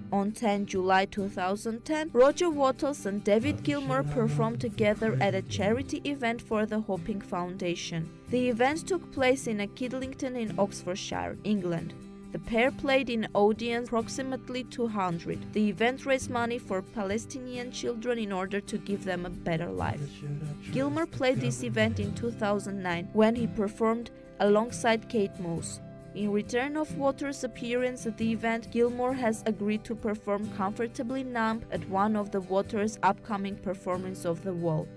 On 10 July 2010, Roger Waters and David Gilmour performed together at a charity event for the Hoping Foundation. The event took place in a Kidlington in Oxfordshire, England. The pair played in an audience approximately 200. The event raised money for Palestinian children in order to give them a better life. Gilmour played this event in 2009 when he performed alongside Kate Moss. In return of Waters' appearance at the event, Gilmour has agreed to perform Comfortably Numb at one of the Waters' upcoming performances of The Wall.